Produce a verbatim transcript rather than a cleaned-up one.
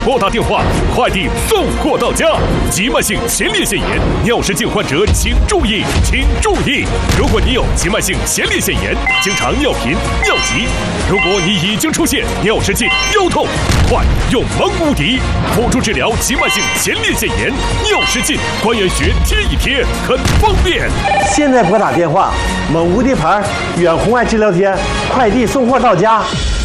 拨打电话，快递送货到家。急慢性前列腺炎、尿失禁患者请注意，请注意！如果你有急慢性前列腺炎，经常尿频、尿急；如果你已经出现尿失禁、腰痛，快用蒙无敌辅助治疗急慢性前列腺炎、尿失禁，关元穴贴一贴，很方便。 现在拨打电话，蒙无敌牌远红外治疗贴，快递送货到家。